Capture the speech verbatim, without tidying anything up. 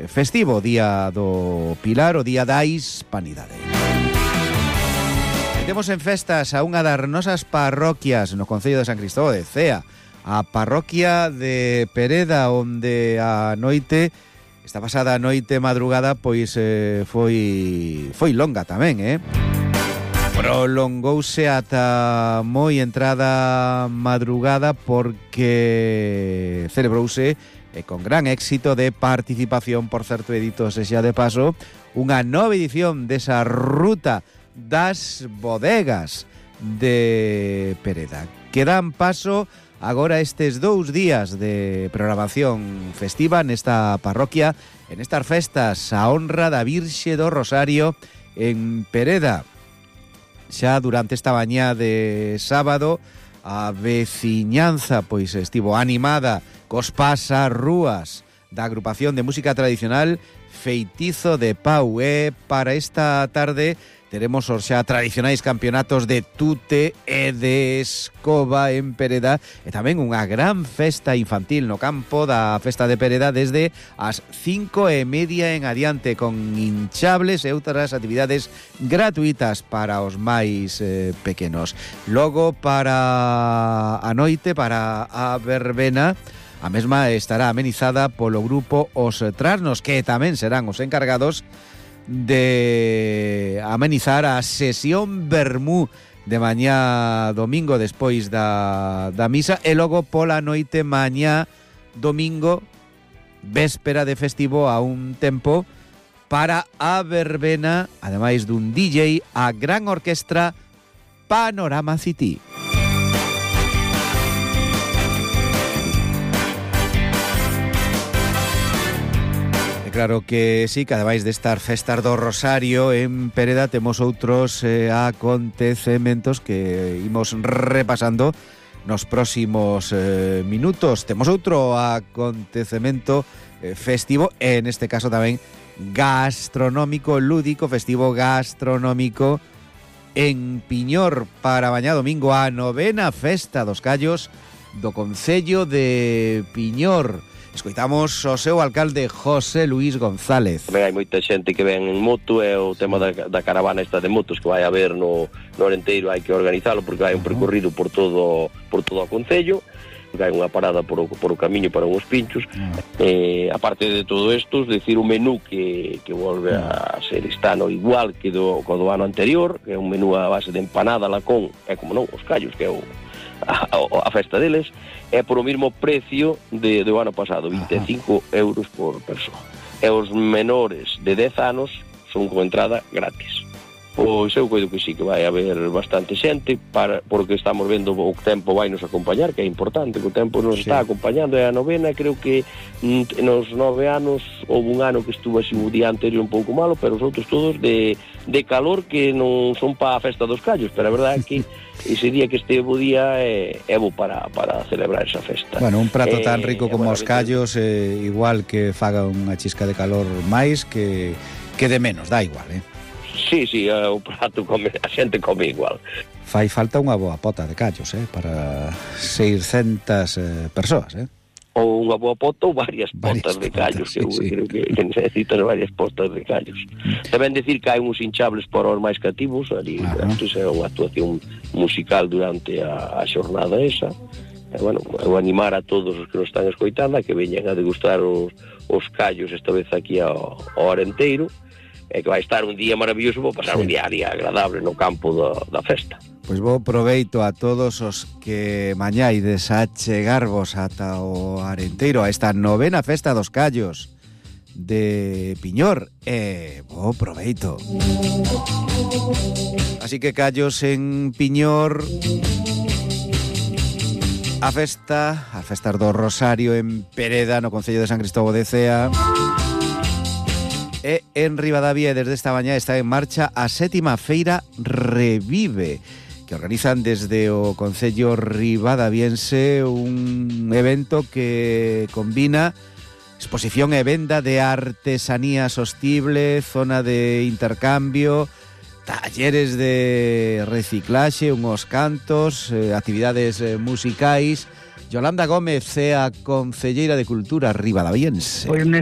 festivo, día do Pilar, o día da Hispanidade. Temos en festas a unha das nosas parroquias no concello de San Cristóbal de Cea, a parroquia de Pereda, onde a noite, esta pasada noite madrugada, pois eh, foi foi longa tamén, eh? Prolongouse ata moi entrada madrugada porque celebrouse e con gran éxito de participación, por certo, edito xa de paso, unha nova edición desa ruta das bodegas de Pereda, que dan paso agora estes dous días de programación festiva nesta parroquia, en estas festas a honra da Virxe do Rosario en Pereda. Xa durante esta mañá de sábado a veciñanza pois estivo animada cos pasarrúas da agrupación de música tradicional Feitizo de Pau, e para esta tarde teremos os xa tradicionais campeonatos de tute e de escoba en Pereda, e tamén unha gran festa infantil no campo da festa de Pereda desde as cinco e media en adiante, con hinchables e outras actividades gratuitas para os máis eh, pequenos. Logo, para a noite, para a verbena, a mesma estará amenizada polo grupo Os Trasnos, que tamén serán os encargados de amenizar a sesión vermú de mañá domingo despois da, da misa, e logo pola noite mañá domingo, véspera de festivo, a un tempo para a verbena, ademais dun D J, a gran orquestra Panorama City. Claro que sí, que ademais destas festas do Rosario en Pereda temos outros eh, acontecementos que imos repasando nos próximos eh, minutos. Temos outro acontecemento eh, festivo, e neste caso tamén gastronómico, lúdico, festivo gastronómico en Piñor para mañá domingo, a novena festa dos callos do concello de Piñor. Escoitamos o seu alcalde José Luis González. Tamén hai moita xente que ven en moto, e o tema da, da caravana esta de motos que vai haber no, no Arenteiro hai que organizalo, porque hai un percorrido por todo por todo o concello, que hai unha parada por o, por o camiño para uns pinchos. Uh-huh. eh, aparte de todo isto, decir un menú que, que volve a ser este ano igual que do, do ano anterior, que é un menú a base de empanada, lacón, e como non, os callos, que é o A, a, a festa deles, é por o mesmo precio de, do ano pasado, vinte e cinco euros por persoa, e os menores de dez anos son con entrada gratis. Pois eu coido que sí, que vai haber bastante xente, para, porque estamos vendo o tempo vai nos acompañar, que é importante, que o tempo nos sí. está acompañando, e a novena, creo que mm, nos nove anos houve un ano que estuvo así o día anterior un pouco malo, pero os outros todos de, de calor, que non son para a festa dos callos, pero a verdade é que ese día que este bo día é, é bo para, para celebrar esa festa. Bueno, un prato tan rico eh, como bueno, os callos, eh, igual que faga unha chisca de calor máis que, que de menos, dá igual, eh? Sí, sí, o prato come, a xente come igual. Fai falta unha boa pota de callos, eh, para seiscentas eh, persoas, eh? Ou unha boa pota ou varias, varias potas de callos, sí, que eu sí. creo que, que necesitan varias potas de callos. Tamén decir que hai uns hinchables para os máis cativos, ali, antes é unha actuación musical durante a, a xornada esa. E, bueno, eu animar a todos os que nos están escoitando a que veñan a degustar os, os callos, esta vez aquí ao, ao Arenteiro, e que vai estar un día maravilloso, vou pasar sí. un día agradable no campo da, da festa. Pois bo proveito a todos os que mañaides a chegarvos ata o Arenteiro, a esta novena festa dos callos de Piñor, e bo proveito. Así que callos en Piñor, a festa, a festas do Rosario en Pereda, no concello de San Cristóbal de Cea. E en Ribadavia, desde esta mañá está en marcha a sétima feira Revive, que organizan desde o concello ribadaviense un evento que combina exposición e venda de artesanía sostible, zona de intercambio, talleres de reciclaxe, unhos cantos, eh, actividades eh, musicais. Yolanda Gómez é a concelleira de Cultura ribadaviense. Pois